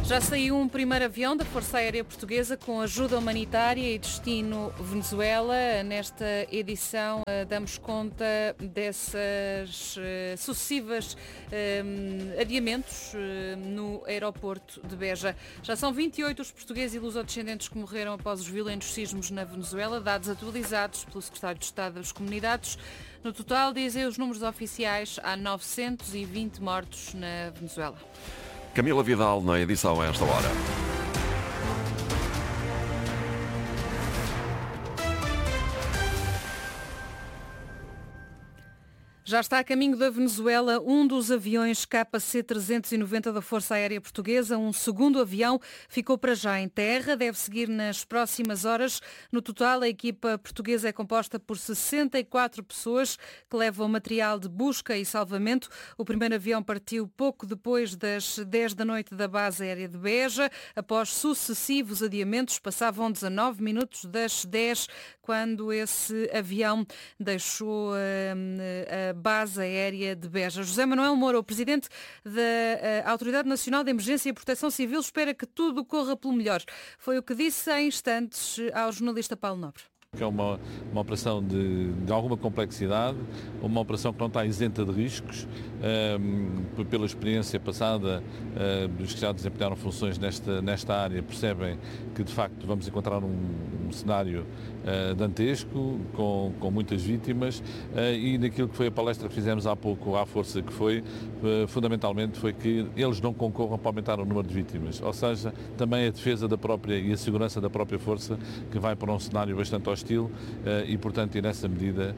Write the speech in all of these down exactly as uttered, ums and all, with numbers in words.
Já saiu um primeiro avião da Força Aérea Portuguesa com ajuda humanitária e destino Venezuela. Nesta edição damos conta dessas uh, sucessivas uh, adiamentos uh, no aeroporto de Beja. Já são vinte e oito os portugueses e lusodescendentes que morreram após os violentos sismos na Venezuela, dados atualizados pelo Secretário de Estado das Comunidades. No total, dizem os números oficiais, há novecentos e vinte mortos na Venezuela. Camila Vidal na edição a esta hora. Já está a caminho da Venezuela um dos aviões K C trezentos e noventa da Força Aérea Portuguesa. Um segundo avião ficou para já em terra, deve seguir nas próximas horas. No total, a equipa portuguesa é composta por sessenta e quatro pessoas que levam material de busca e salvamento. O primeiro avião partiu pouco depois das dez da noite da base aérea de Beja. Após sucessivos adiamentos, passavam dezanove minutos das dez quando esse avião deixou a, a base aérea de Beja. José Manuel Moura, o presidente da Autoridade Nacional de Emergência e Proteção Civil, espera que tudo corra pelo melhor. Foi o que disse há instantes ao jornalista Paulo Nobre. É uma, uma operação de, de alguma complexidade, uma operação que não está isenta de riscos. Um, pela experiência passada, uh, os que já desempenharam funções nesta, nesta área percebem que, de facto, vamos encontrar um, um cenário uh, dantesco, com, com muitas vítimas, uh, e naquilo que foi a palestra que fizemos há pouco à Força, que foi, uh, fundamentalmente, foi que eles não concorram para aumentar o número de vítimas. Ou seja, também a defesa da própria e a segurança da própria Força, que vai para um cenário bastante hostil, e, portanto, e nessa medida,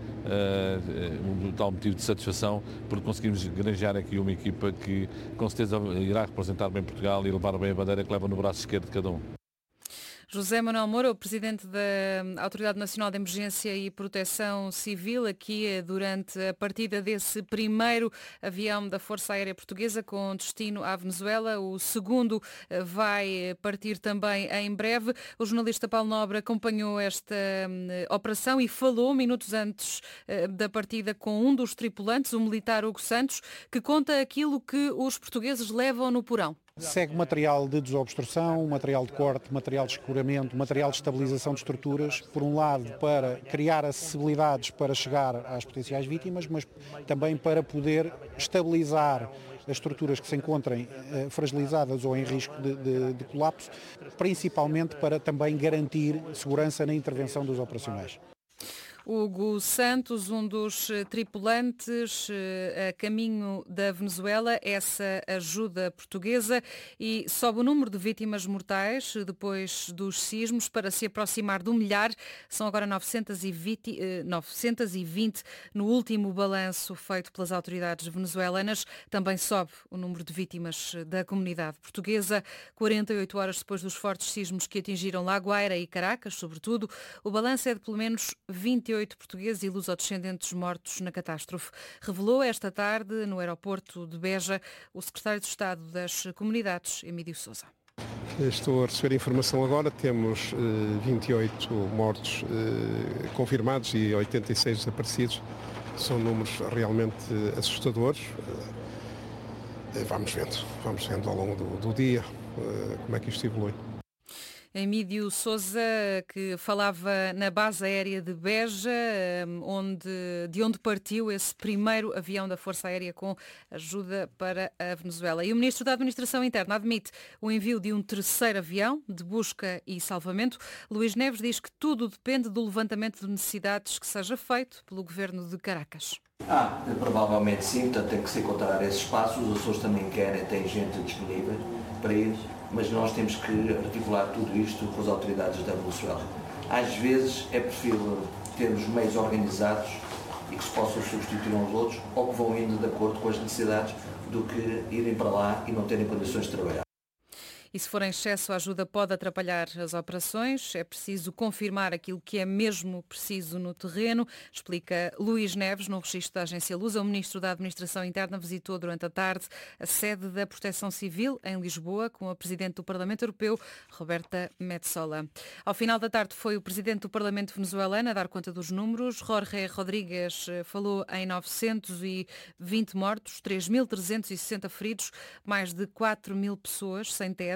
um total motivo de satisfação, porque conseguimos granjear aqui uma equipa que, com certeza, irá representar bem Portugal e levar bem a bandeira que leva no braço esquerdo de cada um. José Manuel Moura, o presidente da Autoridade Nacional de Emergência e Proteção Civil, aqui durante a partida desse primeiro avião da Força Aérea Portuguesa com destino à Venezuela. O segundo vai partir também em breve. O jornalista Paulo Nobre acompanhou esta operação e falou minutos antes da partida com um dos tripulantes, o militar Hugo Santos, que conta aquilo que os portugueses levam no porão. Segue material de desobstrução, material de corte, material de escoramento, material de estabilização de estruturas, por um lado para criar acessibilidades para chegar às potenciais vítimas, mas também para poder estabilizar as estruturas que se encontrem eh, fragilizadas ou em risco de, de, de colapso, principalmente para também garantir segurança na intervenção dos operacionais. Hugo Santos, um dos tripulantes a caminho da Venezuela, essa ajuda portuguesa, e sobe o número de vítimas mortais depois dos sismos para se aproximar do milhar. São agora novecentos e vinte, novecentos e vinte no último balanço feito pelas autoridades venezuelanas. Também sobe o número de vítimas da comunidade portuguesa. quarenta e oito horas depois dos fortes sismos que atingiram La Guaira e Caracas, sobretudo, o balanço é de pelo menos vinte e oito portugueses e lusodescendentes mortos na catástrofe. Revelou esta tarde, no aeroporto de Beja, o secretário de Estado das Comunidades, Emílio Sousa. Estou a receber informação agora, temos uh, vinte e oito mortos uh, confirmados e oitenta e seis desaparecidos. São números realmente uh, assustadores. Uh, vamos vendo, vamos vendo ao longo do, do dia uh, como é que isto evolui. Emílio Sousa, que falava na base aérea de Beja, onde, de onde partiu esse primeiro avião da Força Aérea com ajuda para a Venezuela. E o Ministro da Administração Interna admite o envio de um terceiro avião de busca e salvamento. Luís Neves diz que tudo depende do levantamento de necessidades que seja feito pelo Governo de Caracas. Ah, provavelmente sim, portanto tem que se encontrar esses espaços. Os Açores também querem, têm gente disponível para ir, mas nós temos que articular tudo isto com as autoridades da Venezuela. Às vezes é preferível termos meios organizados e que se possam substituir uns aos outros, ou que vão indo de acordo com as necessidades, do que irem para lá e não terem condições de trabalhar. E se for em excesso, a ajuda pode atrapalhar as operações. É preciso confirmar aquilo que é mesmo preciso no terreno, explica Luís Neves, no registro da Agência Lusa. O Ministro da Administração Interna visitou durante a tarde a sede da Proteção Civil, em Lisboa, com a Presidente do Parlamento Europeu, Roberta Metsola. Ao final da tarde foi o Presidente do Parlamento venezuelano a dar conta dos números. Jorge Rodrigues falou em novecentos e vinte mortos, três mil trezentos e sessenta feridos, mais de quatro mil pessoas sem teto.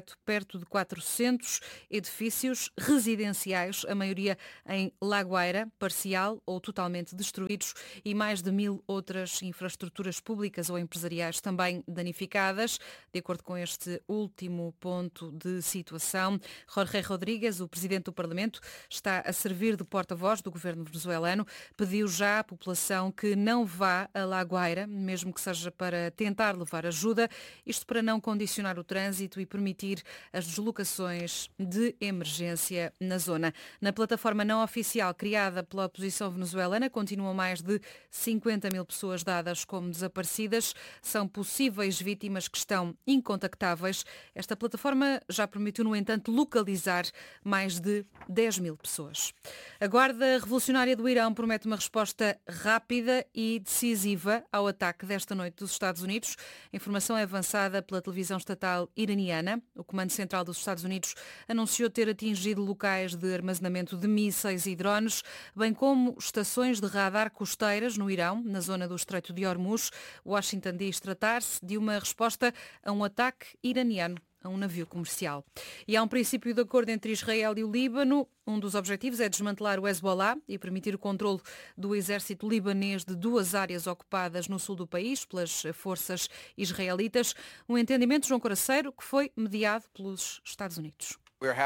afeto perto de quatrocentos edifícios residenciais, a maioria em Lagoeira, parcial ou totalmente destruídos, e mais de mil outras infraestruturas públicas ou empresariais também danificadas. De acordo com este último ponto de situação, Jorge Rodrigues, o presidente do Parlamento, está a servir de porta-voz do governo venezuelano, pediu já à população que não vá a Lagoeira, mesmo que seja para tentar levar ajuda, isto para não condicionar o trânsito e permitir as deslocações de emergência na zona. Na plataforma não oficial criada pela oposição venezuelana, continuam mais de cinquenta mil pessoas dadas como desaparecidas. São possíveis vítimas que estão incontactáveis. Esta plataforma já permitiu, no entanto, localizar mais de dez mil pessoas. A Guarda Revolucionária do Irão promete uma resposta rápida e decisiva ao ataque desta noite dos Estados Unidos. A informação é avançada pela televisão estatal iraniana. O Comando Central dos Estados Unidos anunciou ter atingido locais de armazenamento de mísseis e drones, bem como estações de radar costeiras no Irão, na zona do Estreito de Hormuz. Washington diz tratar-se de uma resposta a um ataque iraniano a um navio comercial. E há um princípio de acordo entre Israel e o Líbano. Um dos objetivos é desmantelar o Hezbollah e permitir o controle do exército libanês de duas áreas ocupadas no sul do país pelas forças israelitas. Um entendimento, João Coraceiro, que foi mediado pelos Estados Unidos.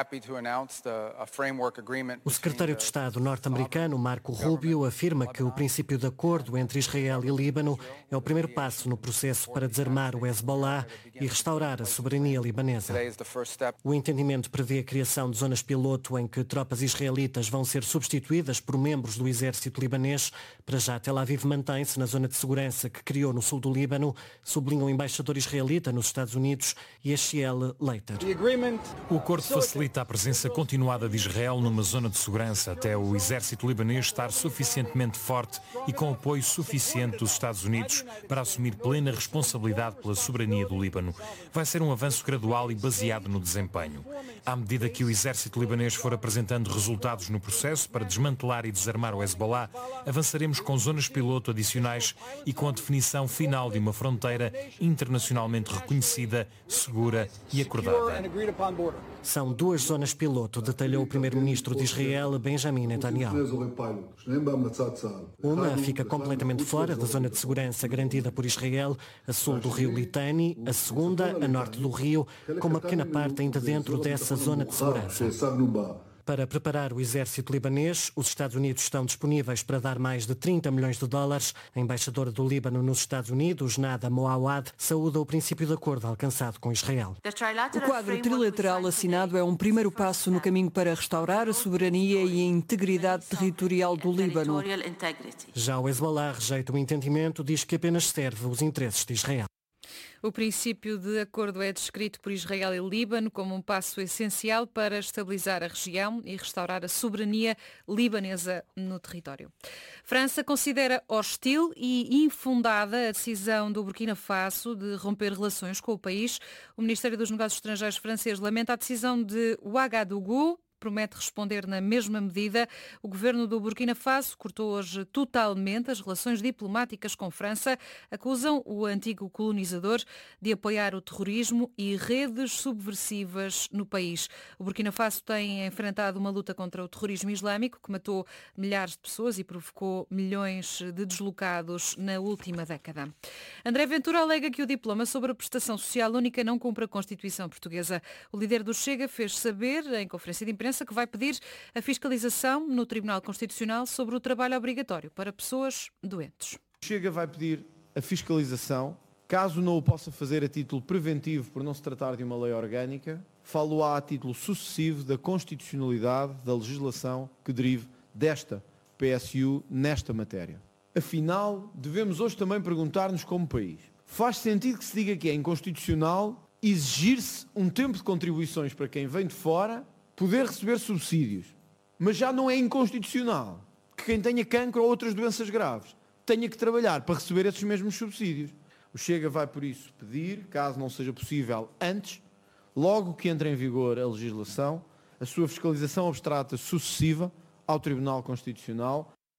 O secretário de Estado norte-americano, Marco Rubio, afirma que o princípio de acordo entre Israel e Líbano é o primeiro passo no processo para desarmar o Hezbollah e restaurar a soberania libanesa. O entendimento prevê a criação de zonas piloto em que tropas israelitas vão ser substituídas por membros do exército libanês. Para já, Tel Aviv mantém-se na zona de segurança que criou no sul do Líbano, sublinha o embaixador israelita nos Estados Unidos, Yechiel Leiter. O acordo facilita a presença continuada de Israel numa zona de segurança até o exército libanês estar suficientemente forte e com apoio suficiente dos Estados Unidos para assumir plena responsabilidade pela soberania do Líbano. Vai ser um avanço gradual e baseado no desempenho. À medida que o exército libanês for apresentando resultados no processo para desmantelar e desarmar o Hezbollah, avançaremos com zonas piloto adicionais e com a definição final de uma fronteira internacionalmente reconhecida, segura e acordada. São duas zonas piloto, detalhou o primeiro-ministro de Israel, Benjamin Netanyahu. Uma fica completamente fora da zona de segurança garantida por Israel, a sul do rio Litani, a segunda, a norte do rio, com uma pequena parte ainda dentro dessa zona de segurança. Para preparar o exército libanês, os Estados Unidos estão disponíveis para dar mais de trinta milhões de dólares. A embaixadora do Líbano nos Estados Unidos, Nada Moawad, saúda o princípio de acordo alcançado com Israel. O quadro trilateral assinado é um primeiro passo no caminho para restaurar a soberania e a integridade territorial do Líbano. Já o Hezbollah rejeita o entendimento, diz que apenas serve os interesses de Israel. O princípio de acordo é descrito por Israel e Líbano como um passo essencial para estabilizar a região e restaurar a soberania libanesa no território. França considera hostil e infundada a decisão do Burkina Faso de romper relações com o país. O Ministério dos Negócios Estrangeiros francês lamenta a decisão de Ouagadougou, promete responder na mesma medida. O governo do Burkina Faso cortou hoje totalmente as relações diplomáticas com França. Acusam o antigo colonizador de apoiar o terrorismo e redes subversivas no país. O Burkina Faso tem enfrentado uma luta contra o terrorismo islâmico que matou milhares de pessoas e provocou milhões de deslocados na última década. André Ventura alega que o diploma sobre a prestação social única não cumpre a Constituição portuguesa. O líder do Chega fez saber, em conferência de imprensa, que vai pedir a fiscalização no Tribunal Constitucional sobre o trabalho obrigatório para pessoas doentes. Chega vai pedir a fiscalização, caso não o possa fazer a título preventivo por não se tratar de uma lei orgânica, falo-á a título sucessivo da constitucionalidade da legislação que derive desta P S U nesta matéria. Afinal, devemos hoje também perguntar-nos como país. Faz sentido que se diga que é inconstitucional exigir-se um tempo de contribuições para quem vem de fora poder receber subsídios, mas já não é inconstitucional que quem tenha cancro ou outras doenças graves tenha que trabalhar para receber esses mesmos subsídios. O Chega vai, por isso, pedir, caso não seja possível antes, logo que entre em vigor a legislação, a sua fiscalização abstrata sucessiva ao Tribunal Constitucional.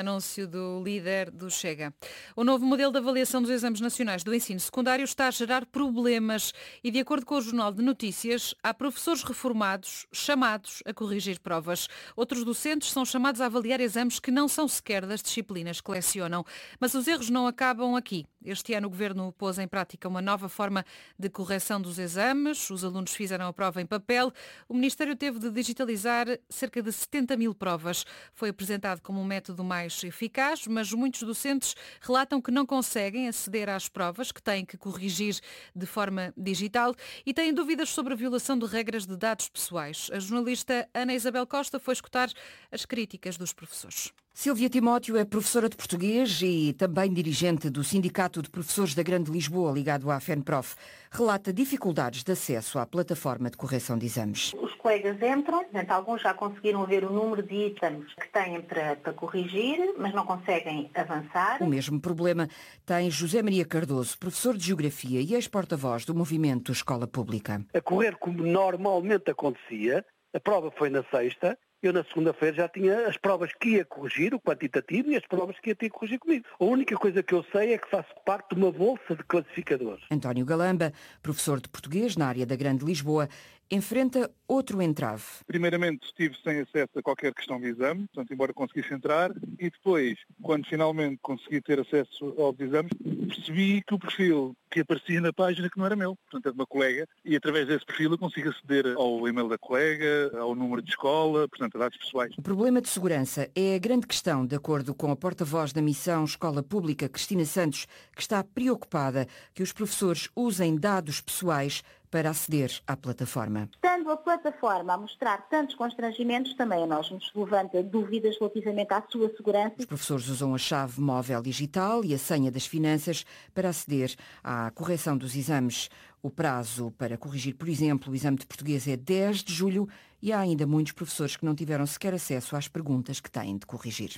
Anúncio do líder do Chega. O novo modelo de avaliação dos exames nacionais do ensino secundário está a gerar problemas e, de acordo com o Jornal de Notícias, há professores reformados chamados a corrigir provas. Outros docentes são chamados a avaliar exames que não são sequer das disciplinas que lecionam. Mas os erros não acabam aqui. Este ano o Governo pôs em prática uma nova forma de correção dos exames. Os alunos fizeram a prova em papel. O Ministério teve de digitalizar cerca de setenta mil provas. Foi apresentado como um método mais eficaz, mas muitos docentes relatam que não conseguem aceder às provas, que têm que corrigir de forma digital e têm dúvidas sobre a violação de regras de dados pessoais. A jornalista Ana Isabel Costa foi escutar as críticas dos professores. Sílvia Timóteo é professora de português e também dirigente do Sindicato de Professores da Grande Lisboa, ligado à FENPROF. Relata dificuldades de acesso à plataforma de correção de exames. Os colegas entram, portanto, alguns já conseguiram ver o número de itens que têm para, para corrigir, mas não conseguem avançar. O mesmo problema tem José Maria Cardoso, professor de Geografia e ex-porta-voz do movimento Escola Pública. A correr como normalmente acontecia, a prova foi na sexta. Eu na segunda-feira já tinha as provas que ia corrigir, o quantitativo, e as provas que ia ter que corrigir comigo. A única coisa que eu sei é que faço parte de uma bolsa de classificadores. António Galamba, professor de português na área da Grande Lisboa, enfrenta outro entrave. Primeiramente estive sem acesso a qualquer questão de exame, portanto, embora conseguisse entrar, e depois, quando finalmente consegui ter acesso aos exames, percebi que o perfil que aparecia na página que não era meu, portanto é de uma colega, e através desse perfil eu consigo aceder ao e-mail da colega, ao número de escola, portanto a dados pessoais. O problema de segurança é a grande questão, de acordo com a porta-voz da missão Escola Pública, Cristina Santos, que está preocupada que os professores usem dados pessoais para aceder à plataforma. Estando a plataforma a mostrar tantos constrangimentos, também a nós nos levanta dúvidas relativamente à sua segurança. Os professores usam a chave móvel digital e a senha das finanças para aceder à correção dos exames. O prazo para corrigir, por exemplo, o exame de português é dez de julho e há ainda muitos professores que não tiveram sequer acesso às perguntas que têm de corrigir.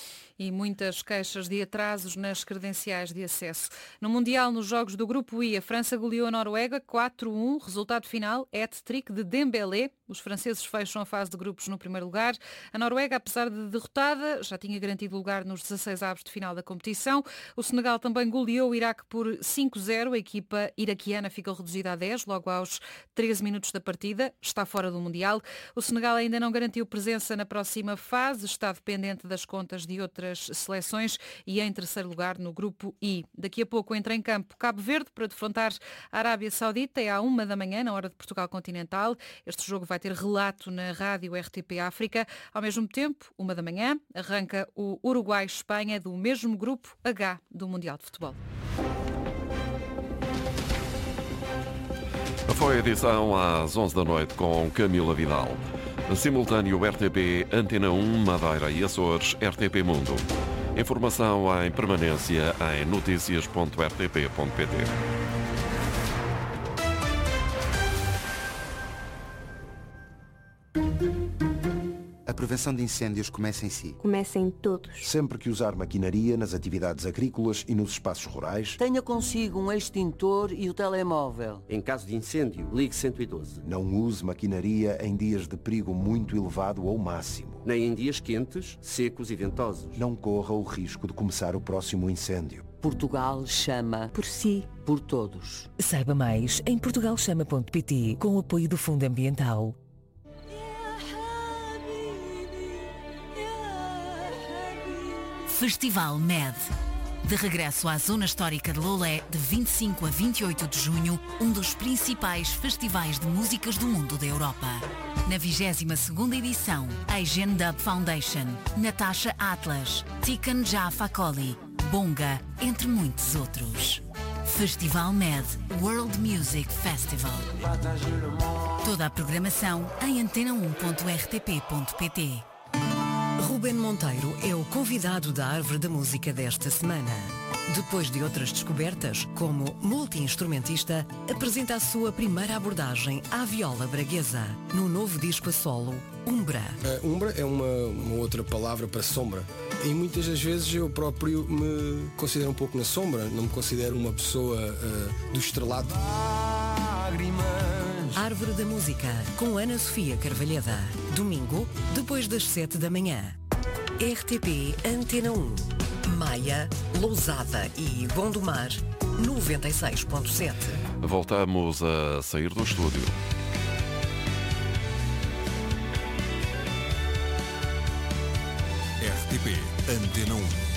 E muitas queixas de atrasos nas credenciais de acesso. No Mundial, nos jogos do Grupo I, a França goleou a Noruega quatro a um. Resultado final, hat-trick de Dembélé. Os franceses fecham a fase de grupos no primeiro lugar. A Noruega, apesar de derrotada, já tinha garantido lugar nos dezasseis avos de final da competição. O Senegal também goleou o Iraque por cinco a zero. A equipa iraquiana ficou reduzida a dez, logo aos treze minutos da partida. Está fora do Mundial. O Senegal ainda não garantiu presença na próxima fase. Está dependente das contas de outras seleções e em terceiro lugar no Grupo I. Daqui a pouco entra em campo Cabo Verde para defrontar a Arábia Saudita. É à uma da manhã, na hora de Portugal Continental. Este jogo vai ter relato na rádio R T P África. Ao mesmo tempo, uma da manhã, arranca o Uruguai-Espanha do mesmo Grupo H do Mundial de Futebol. Foi a edição às onze da noite com Camila Vidal. Simultâneo R T P, Antena um, Madeira e Açores, R T P Mundo. Informação em permanência em notícias ponto r t p ponto p t. A prevenção de incêndios começa em si. Começa em todos. Sempre que usar maquinaria nas atividades agrícolas e nos espaços rurais, tenha consigo um extintor e o telemóvel. Em caso de incêndio, ligue cento e doze. Não use maquinaria em dias de perigo muito elevado ou máximo. Nem em dias quentes, secos e ventosos. Não corra o risco de começar o próximo incêndio. Portugal chama por si, por todos. Saiba mais em portugal chama ponto p t com o apoio do Fundo Ambiental. Festival M E D. De regresso à Zona Histórica de Loulé, de vinte e cinco a vinte e oito de junho, um dos principais festivais de músicas do mundo da Europa. Na vigésima segunda edição, Asian Dub Foundation, Natasha Atlas, Tiken Jah Fakoly, Bonga, entre muitos outros. Festival M E D, World Music Festival. Toda a programação em antena um ponto r t p ponto p t. Ruben Monteiro é o convidado da Árvore da Música desta semana. Depois de outras descobertas, como multi-instrumentista, apresenta a sua primeira abordagem à viola braguesa, no novo disco a solo, Umbra. Uh, umbra é uma, uma outra palavra para sombra. E muitas das vezes eu próprio me considero um pouco na sombra, não me considero uma pessoa uh, do estrelado. Árvore da Música, com Ana Sofia Carvalheda. Domingo, depois das sete da manhã. R T P Antena um. Maia, Lousada e Gondomar, noventa e seis ponto sete. Voltamos a sair do estúdio. R T P Antena um.